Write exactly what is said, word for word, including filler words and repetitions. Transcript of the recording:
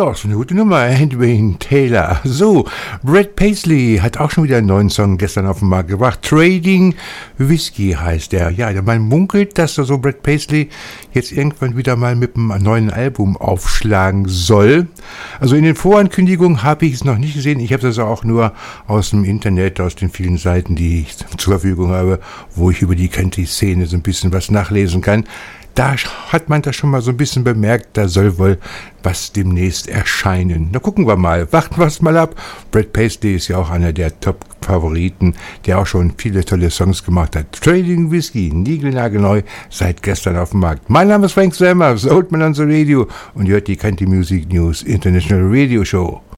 Ja, ist eine gute Nummer, Edwin Taylor. So, Brad Paisley hat auch schon wieder einen neuen Song gestern auf den Markt gebracht. Trading Whiskey heißt der. Ja, man munkelt, dass so Brad Paisley jetzt irgendwann wieder mal mit einem neuen Album aufschlagen soll. Also in den Vorankündigungen habe ich es noch nicht gesehen. Ich habe das auch nur aus dem Internet, aus den vielen Seiten, die ich zur Verfügung habe, wo ich über die Country-Szene so ein bisschen was nachlesen kann. Da hat man das schon mal so ein bisschen bemerkt, da soll wohl was demnächst erscheinen. Na, gucken wir mal, warten wir es mal ab. Brad Paisley ist ja auch einer der Top-Favoriten, der auch schon viele tolle Songs gemacht hat. Trading Whiskey, niegelnagelneu, seit gestern auf dem Markt. Mein Name ist Frank Selmer, Old Man on the Radio und ihr hört die Country Music News International Radio Show.